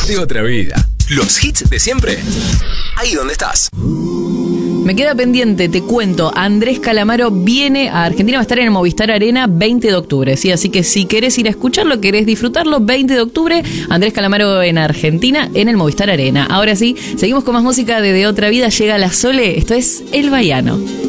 De otra vida. Los hits de siempre. Ahí donde estás. Me queda pendiente, te cuento, Andrés Calamaro viene a Argentina, va a estar en el Movistar Arena 20 de octubre, ¿sí? Así que si querés ir a escucharlo, querés disfrutarlo, 20 de octubre, Andrés Calamaro en Argentina, en el Movistar Arena. Ahora sí, seguimos con más música de Otra Vida, llega la Sole, esto es El Baiano.